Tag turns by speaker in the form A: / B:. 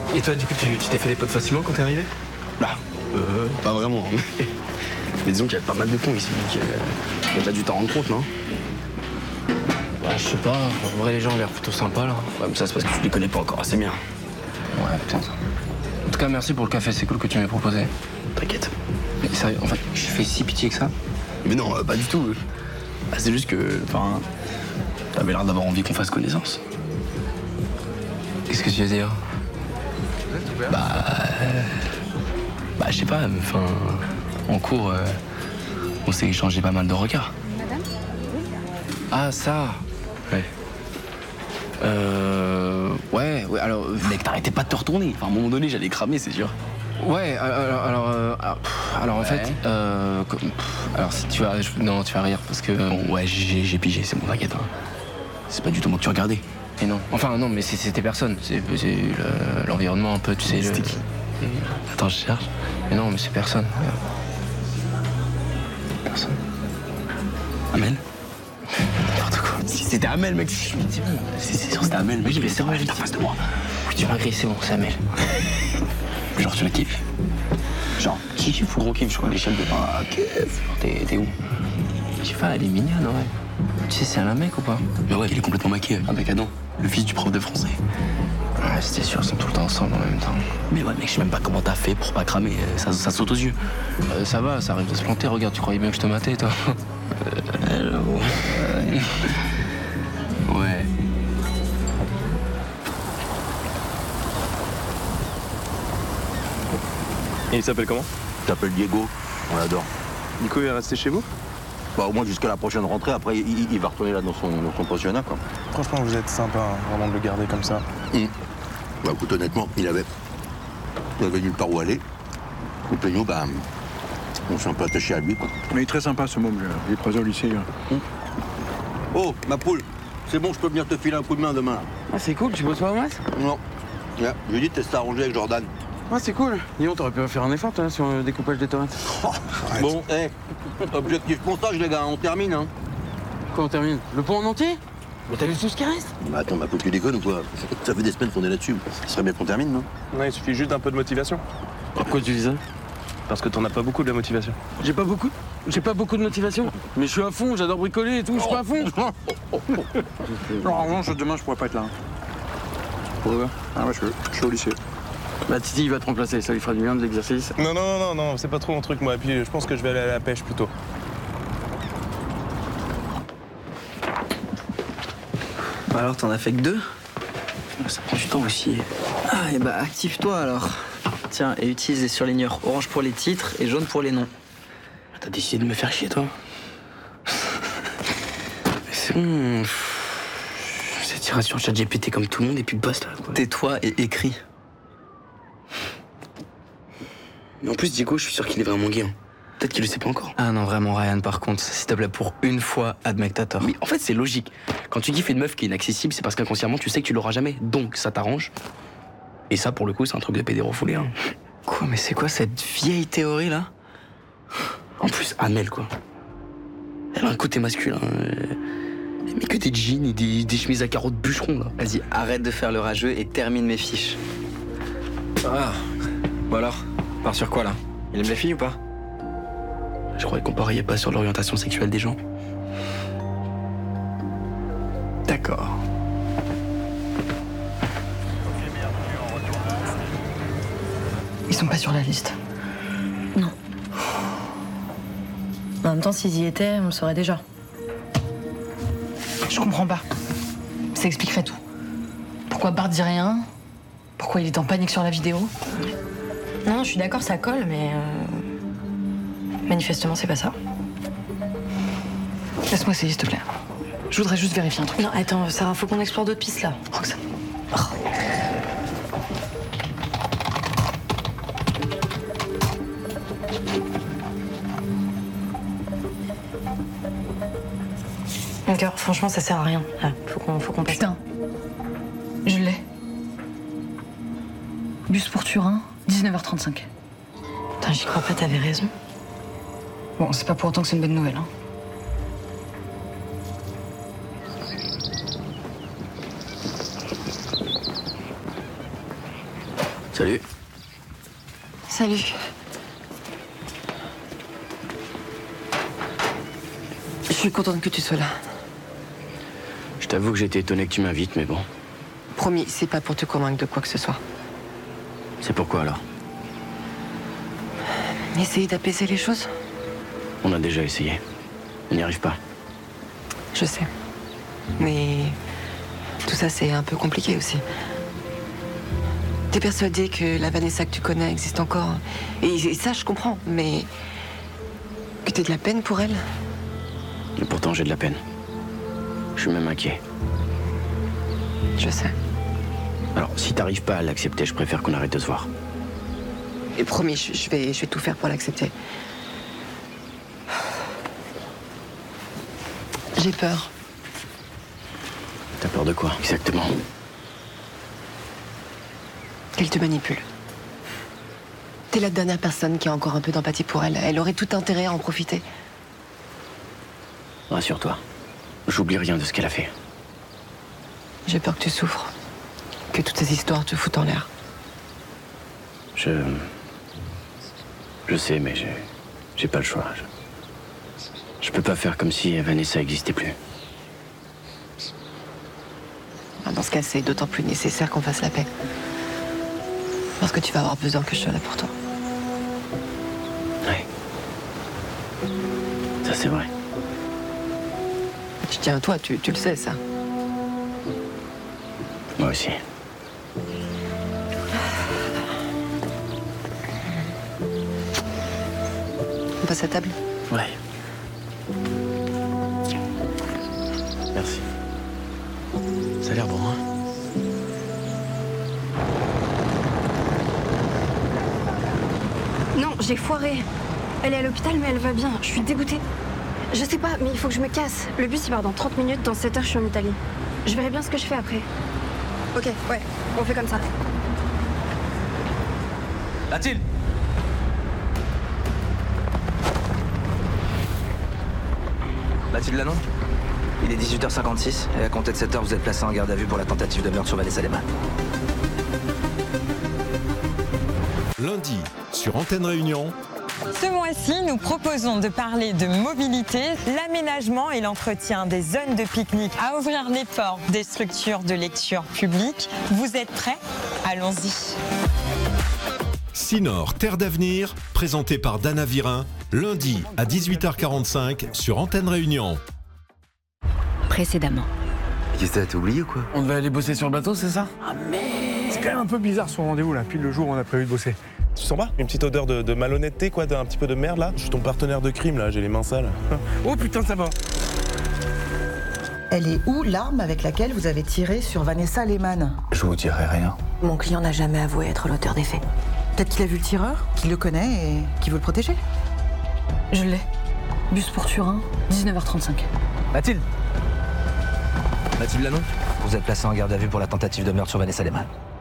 A: Et toi, du coup, tu t'es fait des potes facilement quand t'es arrivé?
B: Bah, pas vraiment. Mais disons qu'il y a pas mal de cons ici, donc t'as dû t'en rendre compte, non?
A: Bah, je sais pas, en vrai, les gens ont l'air plutôt sympas, là.
B: Ouais, mais ça, c'est parce que tu les connais pas encore assez bien.
A: Ouais, peut-être. En tout cas, merci pour le café, c'est cool que tu m'aies proposé.
B: T'inquiète.
A: Mais sérieux, en fait, je fais si pitié que ça.
B: Mais non, pas du tout. Bah, c'est juste que, enfin, t'avais l'air d'avoir envie qu'on fasse connaissance.
A: Qu'est-ce que tu veux dire?
B: Bah, je sais pas, enfin, en cours, on s'est échangé pas mal de regards.
C: Madame?
A: Ah, ça.
B: Ouais.
A: Ouais, alors...
B: Mec, t'arrêtais pas de te retourner. Enfin, à un moment donné, j'allais cramer, c'est sûr.
A: Ouais, alors en fait, alors si tu vas, non, tu vas rire parce que
B: Bon, ouais, j'ai pigé, c'est bon, t'inquiète. Hein. C'est pas du tout moi que tu regardais.
A: et non, enfin non, mais c'était personne, c'est l'environnement un peu, tu sais.
B: C'était qui? Attends, je cherche.
A: Mais non, mais c'est personne. Regarde. Personne.
B: Amel?
A: N'importe quoi.
B: Si c'était Amel, mec. C'est sûr, c'était Amel, mec.
A: Oui, mais c'est vrai,
B: t'es en face de moi.
A: Oui, tu m'as grillé, c'est bon, c'est Amel.
B: Genre, tu la kiffes? Genre, kiff ou gros kiff? Je crois que l'échelle de pas kiff. T'es où?
A: Je sais pas, elle est mignonne, ouais. Tu sais, c'est un mec ou pas?
B: Mais ouais, il est complètement maqué. Un mec Adam, le fils du prof de français.
A: Ouais, c'était sûr, ils sont tout le temps ensemble en même temps.
B: Mais ouais, mec, je sais même pas comment t'as fait pour pas cramer. Ça saute aux yeux.
A: Ça va, ça arrive de se planter, regarde, tu croyais bien que je te matais, toi.
B: Ouais.
D: Et il s'appelle comment?
E: Il s'appelle Diego, on l'adore.
D: Nico est resté chez vous?
E: Bah au moins jusqu'à la prochaine rentrée, après il va retourner là dans son pensionnat quoi.
D: Franchement, vous êtes sympa, hein, vraiment de le garder comme ça.
E: Bah écoute, honnêtement, il avait nulle part où aller. Et puis nous, bah, on s'est un peu attaché à lui quoi.
F: Mais il est très sympa ce môme, je l'ai croisé au lycée.
E: Oh, ma poule, c'est bon, je peux venir te filer un coup de main demain.
G: Ah, c'est cool, tu bosses pas au maths?
E: Non. Yeah, je lui ai dit de tester arrangé avec Jordan.
G: Ah, c'est cool. Dis donc, t'aurais pu faire un effort, toi, sur le découpage des tomates.
E: Bon, objectif montage les gars, on termine hein.
G: Quoi, on termine? Le pont en entier? Mais t'as vu tout ce qui reste?
E: Bah attends, ma poule, tu déconnes ou quoi? Ça fait des semaines qu'on est là-dessus. Ce serait bien qu'on termine, non?
D: Non, il suffit juste d'un peu de motivation.
G: Pourquoi tu dis ça?
D: Parce que t'en as pas beaucoup de la motivation.
G: J'ai pas beaucoup de motivation. Mais je suis à fond, j'adore bricoler et tout, je suis pas à fond.
F: Non, en revanche, demain, je pourrais pas être là.
G: Pourquoi?
F: Ah ouais, je suis au lycée.
G: Bah, Titi, il va te remplacer, ça lui fera du bien de l'exercice.
D: Non, c'est pas trop mon truc, moi. Et puis, je pense que je vais aller à la pêche plutôt.
H: Bah alors, t'en as fait que 2?
B: Ça prend du temps aussi.
H: Ah, et bah, active-toi alors. Tiens, et utilise les surligneurs orange pour les titres et jaune pour les noms.
B: T'as décidé de me faire chier, toi? C'est tiré sur ChatGPT comme tout le monde et puis basta, quoi.
H: Tais-toi et écris.
B: Mais en plus, Diego, je suis sûr qu'il est vraiment gay. Hein. Peut-être qu'il le sait pas encore.
H: Ah non, vraiment, Ryan, par contre, s'il te plaît, pour une fois, admets que t'as tort.
B: Mais en fait, c'est logique. Quand tu kiffes une meuf qui est inaccessible, c'est parce qu'inconsciemment, tu sais que tu l'auras jamais. Donc, ça t'arrange. Et ça, pour le coup, c'est un truc de pédéro foulé. Hein.
H: Quoi, mais c'est quoi cette vieille théorie, là?
B: En plus, Amel, quoi. Elle a un côté masculin. Elle met que des jeans et des chemises à carreaux de bûcheron, là.
H: Vas-y, arrête de faire le rageux et termine mes fiches.
A: Ah, bon alors, part sur quoi là? Il aime les filles ou pas?
B: Je croyais qu'on pariait pas sur l'orientation sexuelle des gens.
A: D'accord.
I: Ils sont pas sur la liste.
C: Non. En même temps, s'ils y étaient, on le saurait déjà.
I: Je comprends pas. Ça expliquerait tout. Pourquoi Bart dit rien? Pourquoi il est en panique sur la vidéo?
C: Non, je suis d'accord, ça colle, mais... manifestement, c'est pas ça.
I: Laisse-moi essayer, s'il te plaît. Je voudrais juste vérifier un truc.
C: Non, attends, Sarah, faut qu'on explore d'autres pistes, là.
I: Roxane.
C: D'accord, franchement, ça sert à rien. Là, faut qu'on passe.
I: Putain. Je l'ai. Bus pour Turin, 19h35.
C: Putain, j'y crois pas, t'avais raison.
I: Bon, c'est pas pour autant que c'est une bonne nouvelle, hein.
B: Salut.
C: Salut. Je suis contente que tu sois là.
B: Je t'avoue que j'ai été étonné que tu m'invites, mais bon.
C: Promis, c'est pas pour te convaincre de quoi que ce soit.
B: C'est pourquoi alors?
C: Essayer d'apaiser les choses.
B: On a déjà essayé. On n'y arrive pas.
C: Je sais. Mais tout ça, c'est un peu compliqué aussi. T'es persuadée que la Vanessa que tu connais existe encore. Et ça, je comprends, mais que t'aies de la peine pour elle.
B: Et pourtant, j'ai de la peine. Je suis même inquiet.
C: Je sais.
B: Alors, si t'arrives pas à l'accepter, je préfère qu'on arrête de se voir.
C: Et promis, je vais tout faire pour l'accepter. J'ai peur.
B: T'as peur de quoi, exactement?
C: Qu'elle te manipule. T'es la dernière personne qui a encore un peu d'empathie pour elle. Elle aurait tout intérêt à en profiter.
B: Rassure-toi. J'oublie rien de ce qu'elle a fait.
C: J'ai peur que tu souffres. Que toutes ces histoires te foutent en l'air.
B: Je sais, mais j'ai pas le choix. Je peux pas faire comme si Vanessa n'existait plus.
C: Dans ce cas, c'est d'autant plus nécessaire qu'on fasse la paix. Parce que tu vas avoir besoin que je sois là pour toi.
B: Ouais. Ça, c'est vrai.
C: Je tiens à toi, tu le sais, ça.
B: Moi aussi.
C: On passe à table?
B: Ouais. Merci. Ça a l'air bon, hein?
J: Non, j'ai foiré. Elle est à l'hôpital, mais elle va bien. Je suis dégoûtée. Je sais pas, mais il faut que je me casse. Le bus, il part dans 30 minutes. Dans 7 heures, je suis en Italie. Je verrai bien ce que je fais après. Ok, ouais, on fait comme ça.
G: Mathilde!
K: Mathilde Lanon? Il est 18h56 et à compter de 7h, vous êtes placé en garde à vue pour la tentative de meurtre sur Vanessa Lehmann.
L: Lundi, sur Antenne Réunion.
M: Ce mois-ci, nous proposons de parler de mobilité, l'aménagement et l'entretien des zones de pique-nique à ouvrir les portes des structures de lecture publique. Vous êtes prêts? Allons-y.
L: Sinor, Terre d'avenir, présenté par Dana Virin, lundi à 18h45 sur Antenne Réunion.
N: Précédemment.
K: Qu'est-ce que t'as oublié ou quoi?
G: On devait aller bosser sur le bateau, c'est ça?
K: Ah merde!
D: C'est quand même un peu bizarre son rendez-vous là, puis le jour où on a prévu de bosser. Tu sens pas? Une petite odeur de malhonnêteté, quoi, d'un petit peu de merde là. Je suis ton partenaire de crime là, j'ai les mains sales.
G: Oh putain, ça va!
O: Elle est où l'arme avec laquelle vous avez tiré sur Vanessa Lehmann?
K: Je vous dirai rien.
C: Mon client n'a jamais avoué être l'auteur des faits.
O: Peut-être qu'il a vu le tireur, qu'il le connaît et qu'il veut le protéger.
I: Je l'ai. Bus pour Turin, 19h35.
K: Mathilde! Mathilde Lanon? Vous êtes placé en garde à vue pour la tentative de meurtre sur Vanessa Lehmann.